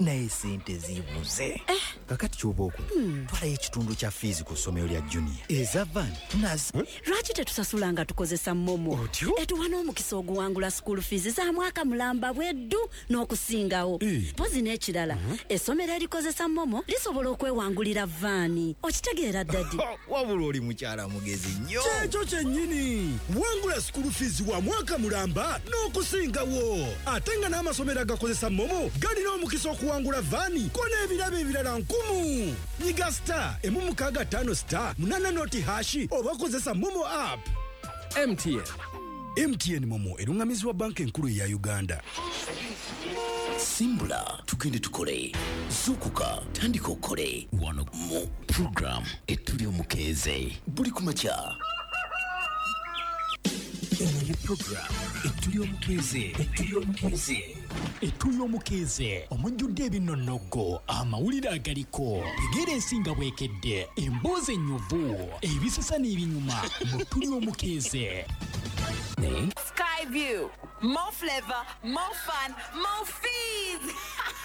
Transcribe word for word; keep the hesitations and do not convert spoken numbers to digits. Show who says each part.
Speaker 1: naye sente zibuze. Kakati ky'oba okola twalayo ekitundu kya fees ku ssomero lya junior eza van nazo.
Speaker 2: Lwaki tetusasula nga tukozesa momo? Etuwa n'omukisa oguwangula school fees za mwaka mulamba bweddu n'okusingawo. Pozi n'ekirala essomero erikozesa momo lisobola okwewangulira vaani. Okitegeera ddadi?
Speaker 1: Wabula oli mukyala mugezi nnyo.
Speaker 3: Kyekyo kyennyini wangula school fees wa mwaka mulamba n'okusingawo. Ate nga n'amasomero agakozesa momo galina omukisa okuwangula vaani ko n'ebirabo ebirala nkumu. Nyiga star emu mukaaga ttaano star munana noti hashi oba kozesa momo app.
Speaker 4: M T N.
Speaker 3: M T N Momo erungamizibwa banka enkulu ya Uganda.
Speaker 5: Simbula tugende tukole zukuka tandika okole wano mu program etuli omukeeze buli kumakya. Eno program etuli omukeeze etuli omukeeze
Speaker 6: etuli omukeeze omujjudde ebinonnogo amawulire agaliko egera ensinga bwekedde emboozi ennyuvu ebisesa n'ebinyuma mu tuli omukeeze.
Speaker 5: ne
Speaker 7: Skyview, more flavor, more fun, more fees.